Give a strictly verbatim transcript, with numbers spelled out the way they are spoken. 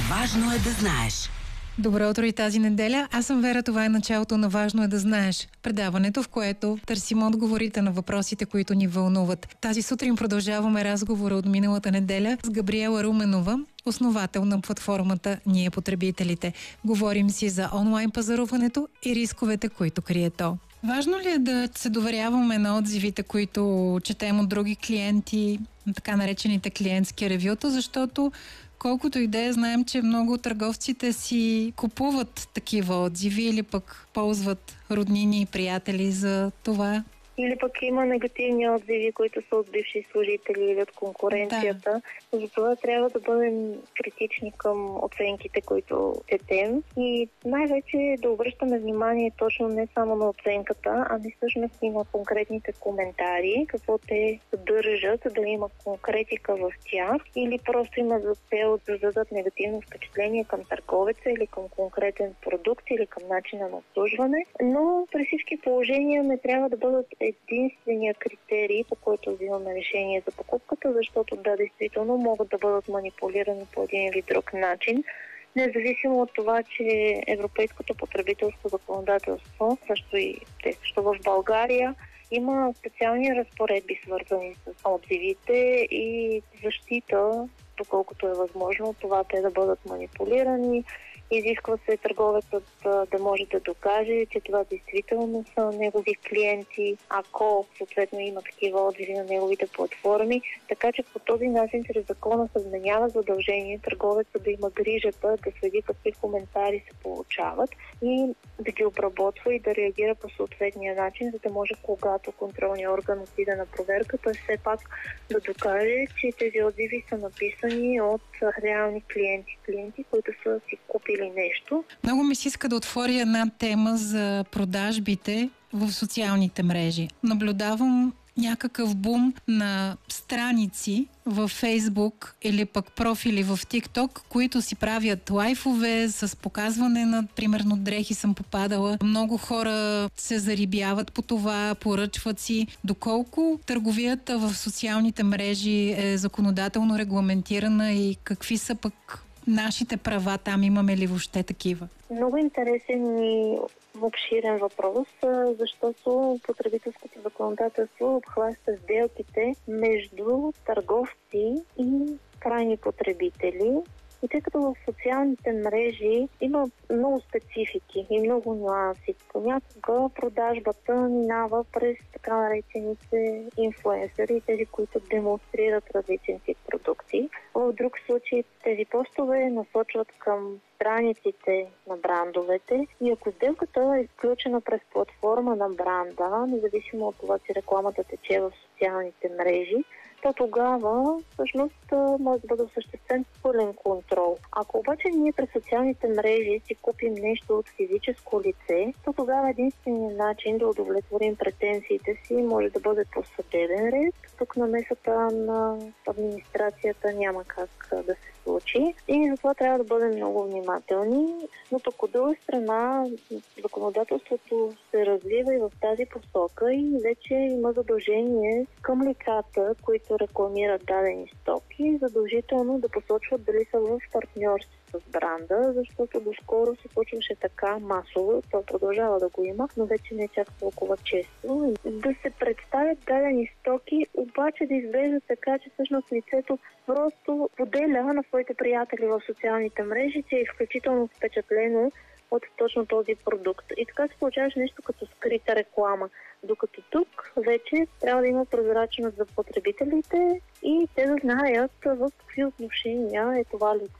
Важно е да знаеш. Добро утро и тази неделя. Аз съм Вера, това е началото на Важно е да знаеш. Предаването, в което търсим отговорите на въпросите, които ни вълнуват. Тази сутрин продължаваме разговора от миналата неделя с Габриела Руменова, основател на платформата Ние потребителите. Говорим си за онлайн пазаруването и рисковете, които крие то. Важно ли е да се доверяваме на отзивите, които четем от други клиенти, така наречените клиентски ревюта, защото колкото и да е, знаем, че много от търговците си купуват такива отзиви или пък ползват роднини и приятели за това? Или пък има негативни отзиви, които са от бивши служители или от конкуренцията. Да. Затова трябва да бъдем критични към оценките, които четем. И най-вече да обръщаме внимание точно не само на оценката, ами всъщност и на конкретните коментари, какво те съдържат, дали има конкретика в тях, или просто има за цел да зададат негативно впечатление към търговеца или към конкретен продукт или към начина на обслужване. Но при всички положения не трябва да бъдат единствения критерий, по който взимаме решение за покупката, защото да, действително могат да бъдат манипулирани по един или друг начин. Независимо от това, че европейското потребителско законодателство, също и те също в България, има специални разпоредби, свързани с отзивите и защита, доколкото е възможно, това те да бъдат манипулирани. Изисква се търговецът да, да може да докаже, че това действително са негови клиенти, ако съответно има такива отзиви на неговите платформи. Така че по този начин чрез закона се вменява задължение търговецът да има грижата, да следи какви коментари се получават и да ги обработва и да реагира по съответния начин, за да може, когато контролният орган отиде на проверка, той все пак да докаже, че тези отзиви са написани от реални клиенти, клиенти, които са си купили нещо. Много ми се иска да отворя една тема за продажбите в социалните мрежи. Наблюдавам някакъв бум на страници във Фейсбук или пък профили в ТикТок, които си правят лайфове с показване на, примерно, дрехи съм попадала. Много хора се зарибяват по това, поръчват си. Доколко търговията в социалните мрежи е законодателно регламентирана и какви са пък нашите права там, имаме ли въобще такива? Много интересен и обширен въпрос, защото потребителското законодателство обхваща сделките между търговци и крайни потребители. И тъй като в социалните мрежи има много специфики и много нюанси, понякога продажбата минава през така наречените инфлуенсъри, тези, които демонстрират различен тип продукти. В друг случай тези постове насочват към страниците на брандовете и ако сделката е изключена през платформа на бранда, независимо от това, че рекламата тече в социалните мрежи, то тогава всъщност може да бъде осъществен пълен контрол. Ако обаче ние през социалните мрежи си купим нещо от физическо лице, то тогава единственият начин да удовлетворим претенциите си може да бъде по съдебен ред. Тук намесата на администрацията няма как да се случи и затова трябва да бъдем много внимателни. Но пък от друга страна законодателството се развива и в тази посока и вече има задължение към лицата, които рекламират дадени стоки, задължително да посочват дали са в партньорство с бранда, защото доскоро се случваше така масово, то продължава да го има, но вече не е чак толкова често. Да се представят дадени стоки, обаче да изглежда така, че всъщност лицето просто поделя на своите приятели в социалните мрежи, че е изключително впечатлено от точно този продукт. И така се получаваше нещо като скрита реклама. Докато тук вече трябва да има прозрачност за потребителите и те да знаят в какви отношения е това лице